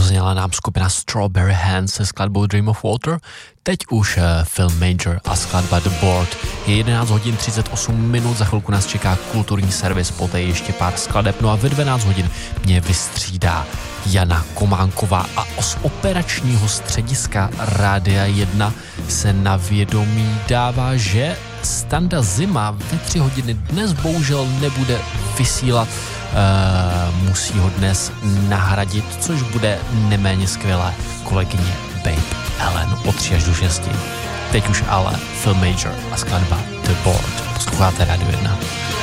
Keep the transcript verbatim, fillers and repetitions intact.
Dozněla nám skupina Strawberry Hands se skladbou Dream of Water, teď už uh, film Major a skladba The Board. Je jedenáct hodin třicet osm minut, za chvilku nás čeká kulturní servis, poté ještě pár skladeb, no a ve dvanáct hodin mě vystřídá Jana Kománková a z operačního střediska Rádia jedna se na vědomí dává, že Standa Zima ve tři hodiny dnes bohužel nebude vysílat, uh, musí ho dnes nahradit, což bude neméně skvělé kolegyně Babe Ellen od tři až do šesti. Teď už ale film Major a skladba The Board. Posloucháte Rádio jedna.